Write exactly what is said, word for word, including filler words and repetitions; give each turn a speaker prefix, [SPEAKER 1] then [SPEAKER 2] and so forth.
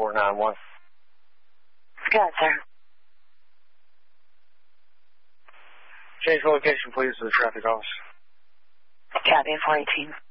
[SPEAKER 1] four nine one.
[SPEAKER 2] Got it, sir.
[SPEAKER 1] Change the location, please, to the traffic officer.
[SPEAKER 2] Copy, four eighteen.